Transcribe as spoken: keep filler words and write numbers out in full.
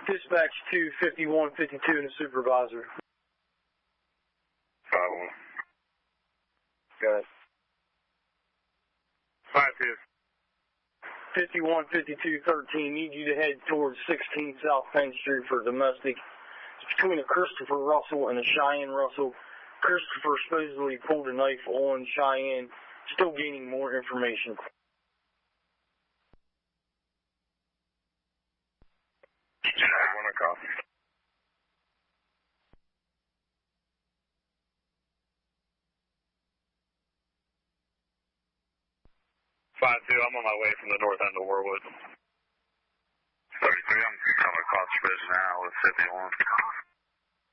Dispatch two fifty-one fifty-two and the supervisor. five one. Got it. five two. fifty-one fifty-two thirteen, need you to head towards sixteen South Penn Street for domestic. It's between a Christopher Russell and a Cheyenne Russell. Christopher supposedly pulled a knife on Cheyenne. Still gaining more information. I want to copy. five two, I'm on my way from the north end of Warwood. thirty-three, I'm coming across the bridge now with fifty-one.